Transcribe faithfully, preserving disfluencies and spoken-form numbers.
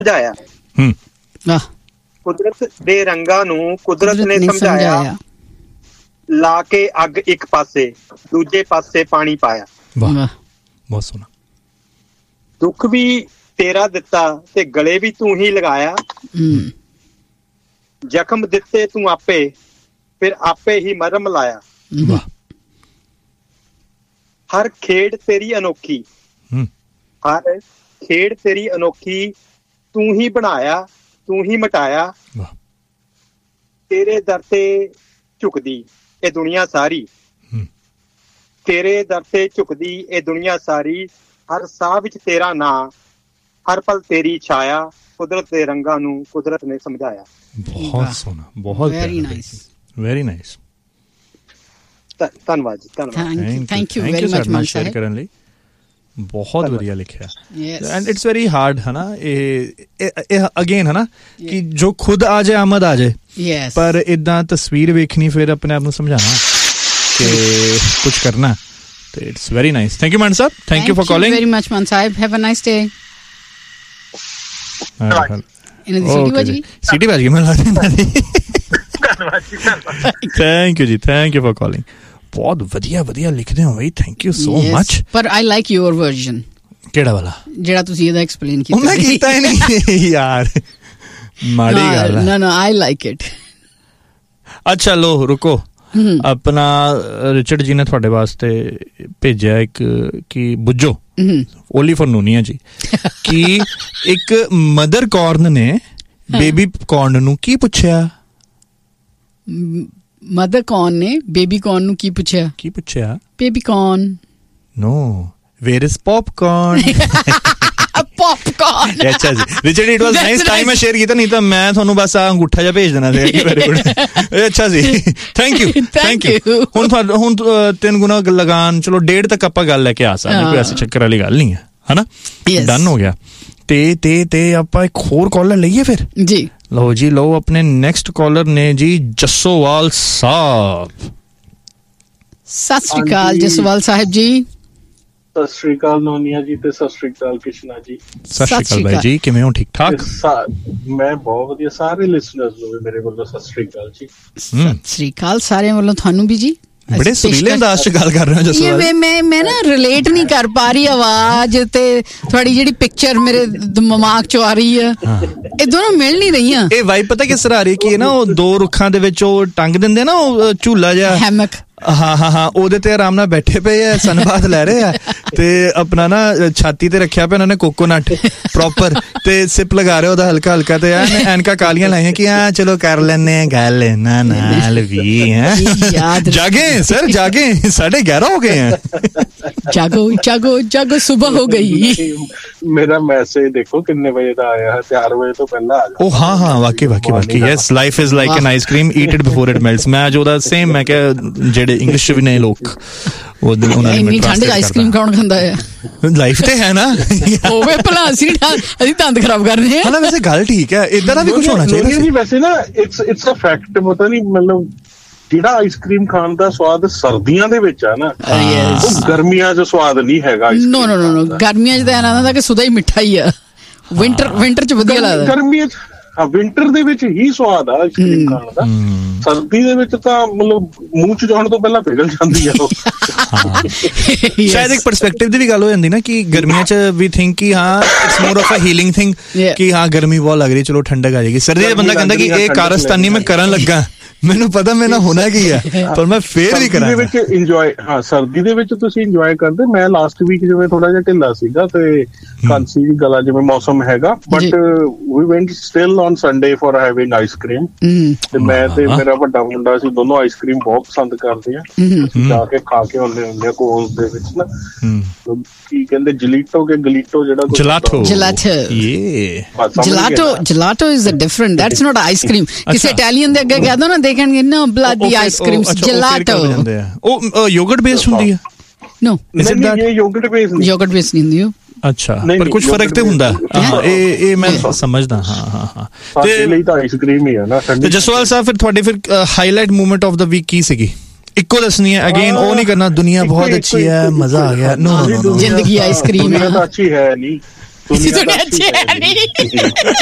ਸਮਝਾਇਆ। ਕੁਦਰਤ ਦੇ ਰੰਗਾਂ ਨੂੰ ਕੁਦਰਤ ਨੇ ਸਮਝਾਇਆ, ਲਾ ਕੇ ਅੱਗ ਇੱਕ ਪਾਸੇ ਦੂਜੇ ਪਾਸੇ ਪਾਣੀ ਪਾਇਆ। ਵਾਹ, ਬਹੁਤ ਸੋਹਣਾ। ਦੁੱਖ ਵੀ ਤੇਰਾ ਦਿੱਤਾ ਤੇ ਗਲੇ ਵੀ ਤੂੰ ਹੀ ਲਗਾਇਆ, ਜ਼ਖਮ ਦਿੱਤੇ ਤੂੰ ਆਪੇ ਫਿਰ ਆਪੇ ਹੀ ਮਰਮ ਲਾਇਆ। ਹਰ ਖੇਡ ਤੇਰੀ ਅਨੋਖੀ, ਹਰ ਖੇਡ ਤੇਰੀ ਅਨੋਖੀ ਤੂੰ ਹੀ ਬਣਾਇਆ ਤੂੰ ਹੀ ਮਟਾਇਆ। ਤੇਰੇ ਦਰ ਤੇ ਝੁਕਦੀ ਇਹ ਦੁਨੀਆ ਸਾਰੀ, ਤੇਰੇ ਦਰ ਤੇ ਝੁਕਦੀ ਇਹ ਦੁਨੀਆ ਸਾਰੀ। ਹਰ ਸਾਹ ਵਿੱਚ ਤੇਰਾ ਨਾਂ, ਹਰ ਪਲ ਤੇਰੀ ਛਾਇਆ। ਕੁਦਰਤ ਦੇ ਰੰਗਾਂ ਨੂੰ ਕੁਦਰਤ ਨੇ ਸਮਝਾਇਆ। ਬਹੁਤ ਸੋਹਣਾ, ਬਹੁਤ ਵੈਰੀ ਨਾਈਸ, ਵੈਰੀ ਨਾਈਸ। ਧੰਨਵਾਦ ਜੀ, ਧੰਨਵਾਦ। ਥੈਂਕ ਯੂ ਵੈਰੀ ਮਚ ਮਾਨ ਸਾਹਿਬ ਕਰਨ ਲਈ। ਬਹੁਤ ਵਧੀਆ ਲਿਖਿਆ ਐਂਡ ਇਟਸ ਵੈਰੀ ਹਾਰਡ ਹੈ ਨਾ ਇਹ ਅਗੇਨ ਹੈ ਨਾ ਕਿ ਜੋ ਖੁਦ ਆ ਜਾਏ ਆਮਦ ਆ ਜਾਏ, ਪਰ ਏਦਾਂ ਤਸਵੀਰ ਵੇਖਣੀ ਫਿਰ ਆਪਣੇ ਆਪ ਨੂੰ ਸਮਝਾਣਾ ਕਿ ਕੁਝ ਕਰਨਾ। ਤੇ it's very nice. Thank you Mann Sahib, thank you for calling very much Mann Sahib. Have a nice day. ਇਹਨਾਂ ਦੀ ਸਿਟੀ ਵਜੀ ਸਿਟੀ ਵਜ ਗਈ ਮੈਨੂੰ ਲੱਗਦਾ। ਥੈਂਕ ਯੂ ਜੀ, ਥੈਂਕ ਯੂ ਫॉर ਕਾਲਿੰਗ। ਬਹੁਤ ਵਧੀਆ ਵਧੀਆ ਲਿਖਦੇ ਹੋ ਬਈ, ਥੈਂਕ ਯੂ ਸੋ ਮਚ। ਪਰ ਆਈ ਲਾਈਕ ਯੂਰ ਵਰਜ਼ਨ। ਕਿਹੜਾ ਵਾਲਾ? ਜਿਹੜਾ ਤੁਸੀਂ ਇਹਦਾ ਐਕਸਪਲੇਨ ਕੀਤਾ। ਮੈਂ ਕੀਤਾ ਹੀ ਨਹੀਂ ਯਾਰ, ਮਾੜੀ ਗੱਲ ਹੈ। ਨਾ ਨਾ ਆਈ ਲਾਈਕ ਇਟ। ਅੱਛਾ ਲੋ ਰੁਕੋ, ਆਪਣਾ ਰਿਚਰਡ ਜੀ ਨੇ ਤੁਹਾਡੇ ਵਾਸਤੇ ਭੇਜਿਆ ਇੱਕ ਕਿ ਬੁੱਝੋ ਓਲੀ ਫॉर ਨੂਨੀਆ ਜੀ ਕਿ ਇੱਕ ਮਦਰ ਕੌਰਨ ਨੇ ਬੇਬੀ ਕੌਰਨ ਨੂੰ ਕੀ ਪੁੱਛਿਆ? ਮਦਰ ਕੌਰਨ ਨੇ ਬੇਬੀ ਕੌਰਨ ਨੂੰ ਕੀ ਪੁੱਛਿਆ? ਕੀ ਪੁੱਛਿਆ? Baby corn. No, where is popcorn? Popcorn. ਅੱਛਾ ਜੀ Richard, it was nice time ਮੈਂ ਸ਼ੇਅਰ ਕੀਤਾ, ਨਹੀਂ ਤਾਂ ਮੈਂ ਤੁਹਾਨੂੰ ਬਸ ਆ ਅੰਗੂਠਾ ਜਿਹਾ ਭੇਜ ਦੇਣਾ ਸੀ। ਵੈਰੀ ਗੁੱਡ, ਅੱਛਾ ਜੀ, ਥੈਂਕ ਯੂ ਥੈਂਕ ਯੂ। ਹੁਣ ਤੁਹਾਨੂੰ ਹੁਣ ਤਿੰਨ ਗੁਣਾ ਲਗਾਨ, ਚਲੋ ਡੇਢ ਤੱਕ ਆਪਾਂ ਗੱਲ ਲੈ ਕੇ ਆ ਸਕਦੇ, ਕੋਈ ਐਸੀ ਚੱਕਰ ਵਾਲੀ ਗੱਲ ਨਹੀਂ ਹੈ, ਹਨਾ? ਡਨ ਹੋ ਗਿਆ। ਤੇ ਤੇ ਤੇ ਆਪਾਂ ਇੱਕ ਹੋਰ ਕਾਲਰ ਲਈਏ ਫਿਰ ਜੀ। ਲਓ ਜੀ, ਲਓ ਆਪਣੇ ਨੈਕਸਟ ਕਾਲਰ ਨੇ ਜੀ ਜੱਸੋਵਾਲ ਸਾਹਿਬ। ਸਤਿ ਸ਼੍ਰੀ ਅਕਾਲ ਜੱਸੋਵਾਲ ਸਾਹਿਬ ਜੀ। ਸਤਿ ਸ਼੍ਰੀ ਅਕਾਲ ਨੋਨੀਆ ਜੀ ਤੇ ਸਤਿ ਸ਼੍ਰੀ ਅਕਾਲ ਕ੍ਰਿਸ਼ਨਾ ਜੀ। ਸਤਿ ਸ਼੍ਰੀ ਅਕਾਲ ਬਾਈ ਜੀ, ਕਿਵੇਂ ਹੋ? ਠੀਕ ਠਾਕ? ਮੈਂ ਬਹੁਤ ਵਧੀਆ। ਸਾਰੇ ਲਿਸਨਰਸ ਨੂੰ ਵੀ ਮੇਰੇ ਵੱਲੋਂ ਸਤਿ ਸ਼੍ਰੀ ਅਕਾਲ ਜੀ। ਸਤਿ ਸ਼੍ਰੀ ਅਕਾਲ ਸਾਰਿਆਂ ਵੱਲੋਂ ਤੁਹਾਨੂੰ ਵੀ ਜੀ। ਬੜੇ ਸੁਰੀਲੇ ਅੰਦਾਜ਼ ਚ ਗੱਲ ਕਰ ਰਹੇ ਹੋ ਜੱਸੋਵਾਲ। ਮੈਂ ਮੈਂ ਨਾ ਰਿਲੇਟ ਨਹੀਂ ਕਰ ਪਾ ਰਹੀ ਆਵਾਜ਼ ਤੇ ਤੁਹਾਡੀ ਜਿਹੜੀ ਪਿਕਚਰ ਮੇਰੇ ਦਿਮਾਗ ਚ ਆ ਰਹੀ ਹੈ, ਇਹ ਦੋਨੋਂ ਮਿਲ ਨਹੀਂ ਰਹੀਆਂ। ਇਹ ਵਾਈਬ ਪਤਾ ਕਿਸ ਤਰ੍ਹਾਂ ਆ ਰਹੀ ਕਿ ਨਾ ਉਹ ਦੋ ਰੁੱਖਾਂ ਦੇ ਵਿੱਚ ਉਹ ਟੰਗ ਦਿੰਦੇ ਨਾ ਉਹ ਝੂਲਾ ਜਿਹਾ, ਹੈਮਕ। ਹਾਂ ਹਾਂ ਹਾਂ, ਉਹਦੇ ਤੇ ਆਰਾਮ ਨਾਲ ਬੈਠੇ ਪਏ ਆ, ਸਨਬਾਥ ਲੈ ਰਹੇ ਆ ਤੇ ਆਪਣਾ ਨਾ ਛਾਤੀ ਤੇ ਰੱਖਿਆ ਪਿਆ ਉਹਨਾਂ ਨੇ ਕੋਕੋਨਟ ਪ੍ਰੋਪਰ ਤੇ ਸਿਪ ਲਗਾ ਰਹੇ ਉਹਦਾ ਹਲਕਾ ਹਲਕਾ ਤੇ ਐਨਕਾਂ ਕਾਲੀਆਂ ਲਾਈਆਂ ਕਿ ਹਾਂ ਚਲੋ ਕਰ ਲੈਨੇ ਆ ਗੱਲ ਇਹਨਾਂ ਨਾਲ ਵੀ। ਹੈ ਜਾਗੇ ਸਰ, ਜਾਗੇ, ਸਾਢੇ ਗਿਆਰਾਂ ਹੋ ਗਏ ਆ। ਜਾਗੋ ਜਾਗੋ ਜਾਗੋ, ਸੁਬਹ ਹੋ ਗਈ। ਮੇਰਾ ਮੈਸੇਜ ਦੇਖੋ ਕਿੰਨੇ ਵਜੇ ਦਾ ਆਇਆ ਹੈ, ਚਾਰ ਵਜੇ ਤੋਂ ਪਹਿਲਾਂ ਆ ਗਿਆ। ਉਹ ਹਾਂ ਹਾਂ, ਵਾਕਈ ਵਾਕਈ ਵਾਕਈ। Yes, life is like an ice cream, eat it before it melts. ਮੈਂ ਅੱਜ ਉਹਦਾ ਸੇਮ ਮੈਂ ਕਿਹਾ ਜਿਹੜੇ ਇੰਗਲਿਸ਼ ਚ ਵੀ ਨੇ ਲੋਕ, ਉਹ ਉਹਨਾਂ ਨੇ ਠੰਡ ਆਈਸਕ੍ਰੀਮ ਕੌਣ ਖਾਂਦਾ ਹੈ? ਲਾਈਫ ਤੇ ਹੈ ਨਾ ਹੋਵੇ ਭਲਾ, ਅਸੀਂ ਅਸੀਂ ਦੰਦ ਖਰਾਬ ਕਰ ਰਹੇ ਹਾਂ। ਵੈਸੇ ਗੱਲ ਠੀਕ ਹੈ, ਏਦਾਂ ਦਾ ਵੀ ਕੁਝ ਹੋਣਾ ਚਾਹੀਦਾ। ਵੈਸੇ ਨਾ ਇਟਸ ਇਟਸ ਅ ਫੈਕਟ, ਪਤਾ ਨਹੀਂ ਮਤਲਬ ਜਿਹੜਾ ਆਈਸਕ੍ਰੀਮ ਖਾਣ ਦਾ ਸਵਾਦ ਸਰਦੀਆਂ ਦੇ ਵਿੱਚ ਆ ਨਾ, ਉਹ ਗਰਮੀਆਂ 'ਚ ਸਵਾਦ ਨਹੀਂ ਹੈਗਾ। ਨੋ ਨੋ ਨੋ, ਗਰਮੀਆਂ 'ਚ ਤਾਂ ਇਹਨਾਂ ਹੁੰਦਾ ਕਿ ਸੁਦਾ ਹੀ ਮਿੱਠਾ ਹੀ ਆ। ਵਿੰਟਰ ਵਿੰਟਰ 'ਚ ਵਧੀਆ ਲੱਗਦਾ। ਗਰਮੀਆਂ 'ਚ ਹਾਂ, ਵਿੰਟਰ ਦੇ ਵਿੱਚ ਹੀ ਸਵਾਦ ਆ ਆਈਸਕ੍ਰੀਮ ਖਾਣ ਦਾ। ਸਰਦੀ ਦੇ ਵਿੱਚ ਤਾਂ ਮਤਲਬ ਮੂੰਹ 'ਚ ਜਾਣ ਤੋਂ ਪਹਿਲਾਂ ਪਿਘਲ ਜਾਂਦੀ ਆ ਉਹ। ਸ਼ਾਇਦ ਇੱਕ ਪਰਸਪੈਕਟਿਵ ਦੀ ਵੀ ਗੱਲ ਹੋ ਜਾਂਦੀ ਨਾ ਕਿ ਗਰਮੀਆਂ 'ਚ ਵੀ ਥਿੰਕ ਕਿ ਹਾਂ it's more of a healing thing ਕਿ ਹਾਂ ਗਰਮੀ ਬਹੁਤ ਲੱਗ ਰਹੀ, ਚਲੋ ਠੰਡਕ ਆ ਜਾਏਗੀ। ਸਰਦੀ ਦਾ ਬੰਦਾ ਕਹਿੰਦਾ ਕਿ ਇਹ ਕਾਰਸਤਾਨੀ ਮੈਂ ਕਰਨ ਲੱਗਾ, ਮੈਨੂੰ ਪਤਾ ਮੇਰੇ ਨਾਲ ਹੋਣਾ ਕੀ ਹੈ, ਪਰ ਮੈਂ ਫੇਰ ਵੀ ਕਰਾਂਗਾ। ਸਰਦੀ ਦੇ ਵਿੱਚ ਇੰਜੋਏ, ਹਾਂ ਸਰਦੀ ਦੇ ਵਿੱਚ ਤੁਸੀਂ ਇੰਜੋਏ ਕਰਦੇ। ਮੈਂ ਲਾਸਟ ਵੀਕ ਜਿਵੇਂ ਥੋੜਾ ਜਿਹਾ ਢਿੱਲਾ ਸੀਗਾ ਤੇ ਖਾਂਸੀ ਵੀ, ਗਲਾ ਜਿਵੇਂ ਮੌਸਮ ਹੈਗਾ, but we ਵੈਂਟ still on Sunday for having ice cream. ਤੇ ਮੈਂ ਤੇ ਮੇਰਾ ਵੱਡਾ ਮੁੰਡਾ, ਅਸੀਂ ਦੋਨੋਂ ਆਈਸਕ੍ਰੀਮ ਬਹੁਤ ਪਸੰਦ ਕਰਦੇ ਆ। ਜਾ ਕੇ ਖਾ ਕੇ ਆਉਂਦੇ ਹੁੰਦੇ ਆ ਕੋਲਸ ਦੇ ਵਿੱਚ ਨਾ, ਕੀ ਕਹਿੰਦੇ ਜਲੀਟੋ ਕੇ ਗਲੀਟੋ, ਜਿਹੜਾ ਜਲਾਟੋ ਜਲਾਟੋ ਜਲਾਟੋ ਜਲਾਟੋ is a different, that's not ice cream. ਕਿਸੇ ਇਟਾਲੀਅਨ ਦੇ ਅੱਗੇ ਕਹਿ ਦੋ ਨਾ, ਦੇਖਣਗੇ ਨਾ ਬਲੱਡੀ ਆਈਸਕ੍ਰੀਮ ਜਲਾਟੋ। ਉਹ ਯੋਗਰਟ ਬੇਸਡ ਹੁੰਦੀ ਹੈ? ਨੋ, ਇਹ ਯੋਗਰਟ ਬੇਸਡ ਨਹੀਂ, ਯੋਗਰਟ ਬੇਸਡ ਨਹੀਂ ਹੁੰਦੀ ਉਹ। ਅੱਛਾ, ਪਰ ਕੁਝ ਫਰਕ ਤੇ ਹੁੰਦਾ। ਇਹ ਇਹ ਮੈਂ ਸਮਝਦਾ। ਹਾਂ ਹਾਂ ਹਾਂ, ਤੇ ਲਈ ਤਾਂ ਆਈਸਕ੍ਰੀਮ ਹੀ ਆ ਨਾ। ਤੇ ਜਸਵਾਲ ਸਾਹਿਬ, ਫਿਰ ਤੁਹਾਡੀ ਫਿਰ highlight movement of the week ਕੀ ਸੀਗੀ? ਇੱਕੋ ਦੱਸਣੀ ਹੈ, ਅਗੇਨ ਉਹ ਨਹੀਂ ਕਰਨਾ ਦੁਨੀਆ ਬਹੁਤ ਅੱਛੀ ਹੈ, ਮਜ਼ਾ ਆ ਗਿਆ। ਨੋ ਨੋ, ਜ਼ਿੰਦਗੀ ਆਈਸਕ੍ਰੀਮ ਹੈ ਤਾਂ ਅੱਛੀ ਹੈ ਨਹੀਂ, ਦੁਨੀਆ ਅੱਛੀ ਹੈ ਨਹੀਂ।